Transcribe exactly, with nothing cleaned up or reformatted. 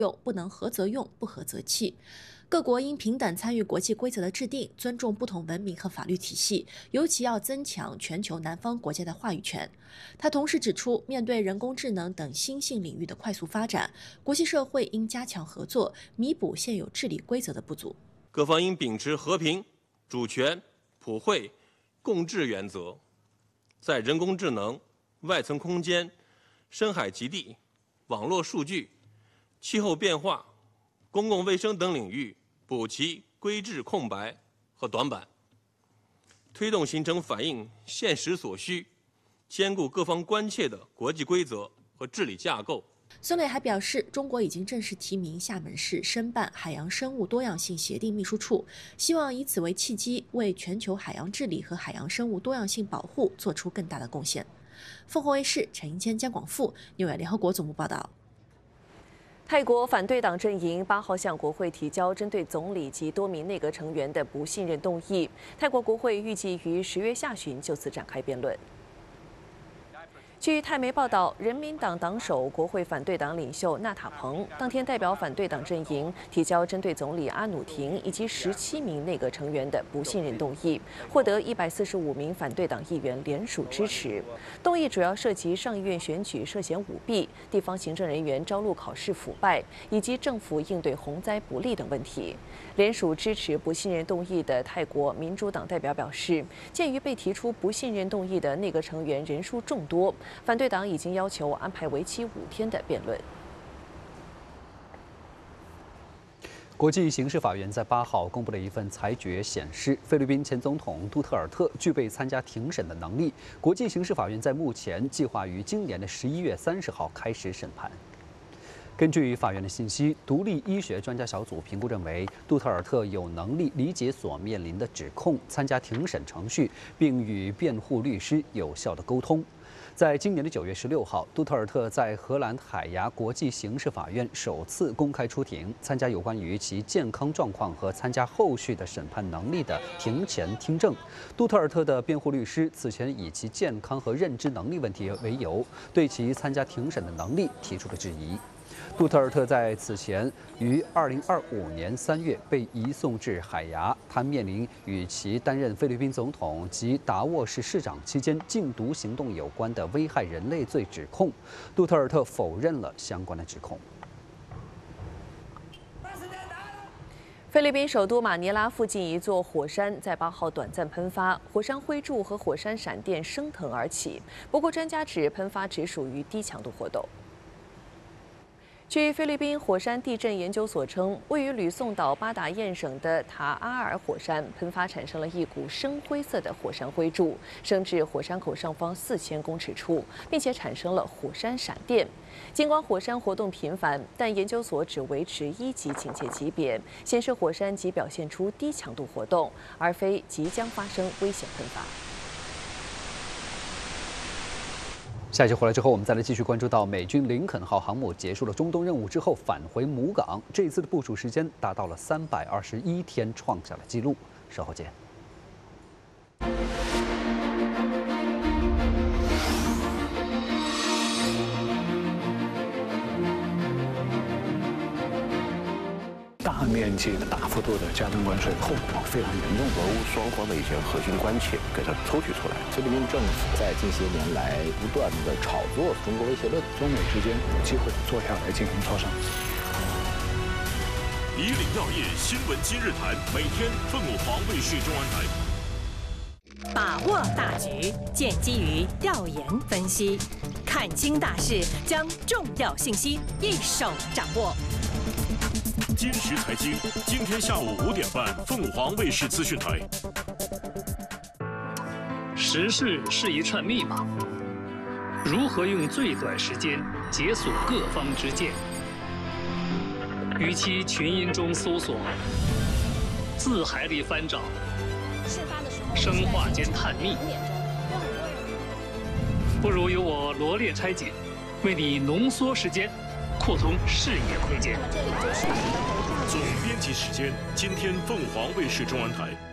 用，不能合则用，不合则弃。各国应平等参与国际规则的制定，尊重不同文明和法律体系，尤其要增强全球南方国家的话语权。他同时指出，面对人工智能等新兴领域的快速发展，国际社会应加强合作，弥补现有治理规则的不足。 各方应秉持和平、主权、普惠、共治原则，在人工智能、外层空间、深海极地、网络数据、气候变化、公共卫生等领域补齐规制空白和短板，推动形成反映现实所需、兼顾各方关切的国际规则和治理架构。 孙磊还表示，中国已经正式提名厦门市申办海洋生物多样性协定秘书处，希望以此为契机，为全球海洋治理和海洋生物多样性保护做出更大的贡献。凤凰卫视陈英谦、江广富，纽约联合国总部报道。 泰国反对党阵营八号向国会提交针对总理及多名内阁成员的不信任动议，泰国国会预计于十月下旬就此展开辩论。据泰媒报道，人民党党首、国会反对党领袖纳塔彭当天代表反对党阵营提交针对总理阿努廷以及十七名内阁成员的不信任动议，获得一百四十五名反对党议员联署支持。动议主要涉及上议院选举涉嫌舞弊、地方行政人员招录考试腐败以及政府应对洪灾不力等问题。联署支持不信任动议的泰国民主党代表表示，鉴于被提出不信任动议的内阁成员人数众多，反对党已经要求安排为期五天的辩论。 国际刑事法院在八号公布了一份裁决，显示菲律宾前总统杜特尔特具备参加庭审的能力。国际刑事法院在目前计划于今年的十一月三十号开始审判。根据法院的信息，独立医学专家小组评估认为，杜特尔特有能力理解所面临的指控，参加庭审程序，并与辩护律师有效地沟通。在今年的九月十六号，杜特尔特在荷兰海牙国际刑事法院首次公开出庭，参加有关于其健康状况和参加后续的审判能力的庭前听证。杜特尔特的辩护律师此前以其健康和认知能力问题为由，对其参加庭审的能力提出了质疑。杜特尔特在此前于二零二五年三月被移送至海牙，他面临与其担任菲律宾总统及达沃市市长期间禁毒行动有关的危害人类罪指控。杜特尔特否认了相关的指控。 菲律宾首都马尼拉附近一座火山在八号短暂喷发，火山灰柱和火山闪电升腾而起。不过，专家指喷发只属于低强度活动。据菲律宾火山地震研究所称，位于吕宋岛巴达彦省的塔阿尔火山喷发产生了一股深灰色的火山灰柱，升至火山口上方四千公尺处，并且产生了火山闪电。尽管火山活动频繁，但研究所只维持一级警戒级别，显示火山即表现出低强度活动，而非即将发生危险喷发。 下一集回来之后，我们再来继续关注到美军林肯号航母结束了中东任务之后返回母港，这一次的部署时间达到了三百二十一天，创下了纪录。稍后见。 大面积的、大幅度的加征关税，后果非常严重。 俄乌双方的一些核心关切给它抽取出来。 菲律宾政府在近些年来不断的炒作中国威胁论， 中美之间有机会坐下来进行磋商。 以岭药业新闻今日谈，每天凤凰卫视中文台。 把握大局，建基于调研分析，看清大势，将重要信息一手掌握。 今时财经，今天下午五点半，凤凰卫视资讯台。 时事是一串密码，如何用最短时间解锁各方之见？与其群音中搜索，字海里翻找，生化间探秘，不如由我罗列拆解，为你浓缩时间，扩通视野空间。 总编辑时间，今天凤凰卫视中文台。